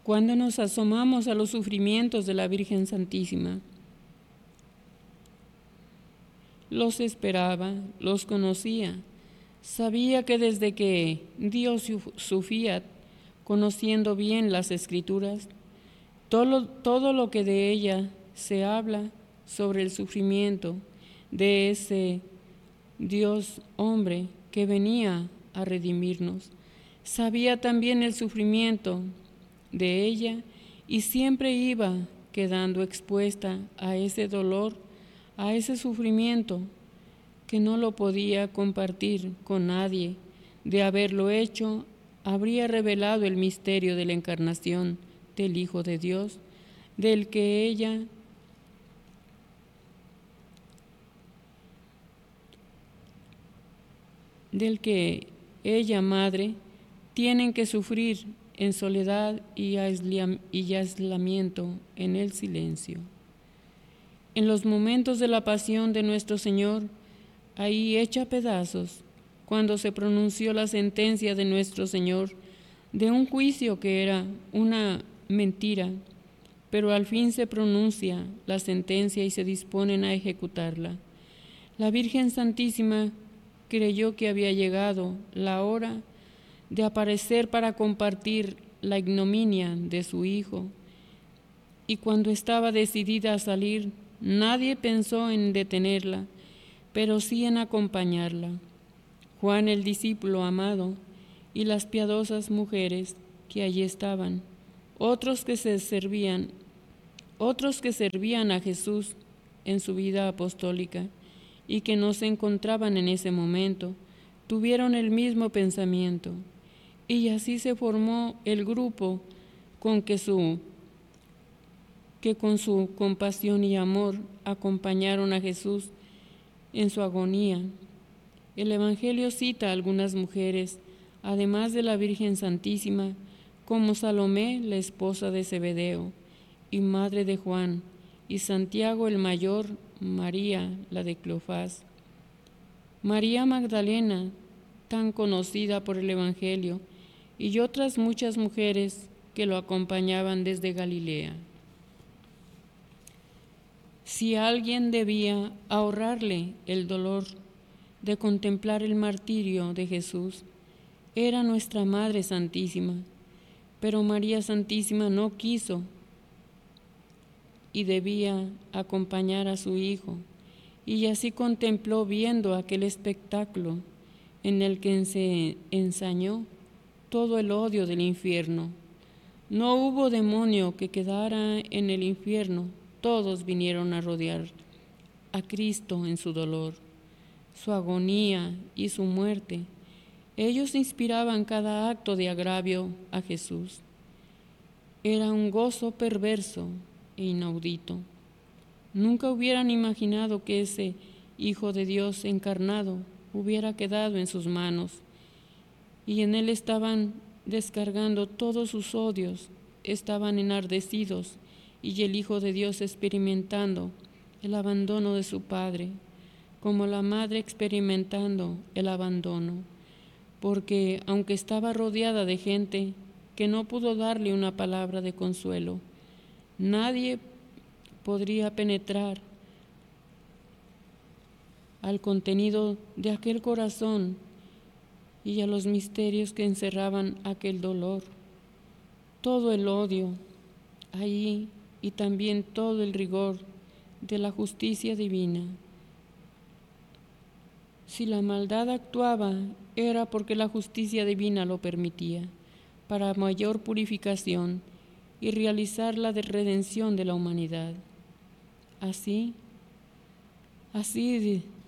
Cuando nos asomamos a los sufrimientos de la Virgen Santísima, los esperaba, los conocía, sabía que desde que dio su fiat, conociendo bien las Escrituras, todo lo que de ella se habla sobre el sufrimiento de ese Dios hombre que venía a redimirnos. Sabía también el sufrimiento de ella y siempre iba quedando expuesta a ese dolor, a ese sufrimiento que no lo podía compartir con nadie. De haberlo hecho, habría revelado el misterio de la encarnación del Hijo de Dios, del que ella, madre, tienen que sufrir en soledad y aislamiento, en el silencio. En los momentos de la pasión de nuestro Señor, ahí hecha pedazos, cuando se pronunció la sentencia de nuestro Señor de un juicio que era una mentira, pero al fin se pronuncia la sentencia y se disponen a ejecutarla. La Virgen Santísima creyó que había llegado la hora de aparecer para compartir la ignominia de su Hijo, y cuando estaba decidida a salir, nadie pensó en detenerla, pero sí en acompañarla. Juan, el discípulo amado, y las piadosas mujeres que allí estaban, otros que servían a Jesús en su vida apostólica y que no se encontraban en ese momento, tuvieron el mismo pensamiento, y así se formó el grupo que con su compasión y amor acompañaron a Jesús en su agonía. El Evangelio cita a algunas mujeres, además de la Virgen Santísima, como Salomé, la esposa de Zebedeo, y madre de Juan, y Santiago el mayor, María, la de Cleofás. María Magdalena, tan conocida por el Evangelio, y otras muchas mujeres que lo acompañaban desde Galilea. Si alguien debía ahorrarle el dolor de contemplar el martirio de Jesús, era nuestra Madre Santísima, pero María Santísima no quiso y debía acompañar a su Hijo, y así contempló viendo aquel espectáculo en el que se ensañó todo el odio del infierno. No hubo demonio que quedara en el infierno, todos vinieron a rodear a Cristo en su dolor, su agonía y su muerte. Ellos inspiraban cada acto de agravio a Jesús. Era un gozo perverso e inaudito. Nunca hubieran imaginado que ese Hijo de Dios encarnado hubiera quedado en sus manos, y en él estaban descargando todos sus odios, estaban enardecidos, y el Hijo de Dios experimentando el abandono de su Padre, como la madre experimentando el abandono, porque aunque estaba rodeada de gente que no pudo darle una palabra de consuelo, nadie podría penetrar al contenido de aquel corazón y a los misterios que encerraban aquel dolor, todo el odio allí y también todo el rigor de la justicia divina. Si la maldad actuaba, era porque la justicia divina lo permitía, para mayor purificación y realizar la redención de la humanidad. Así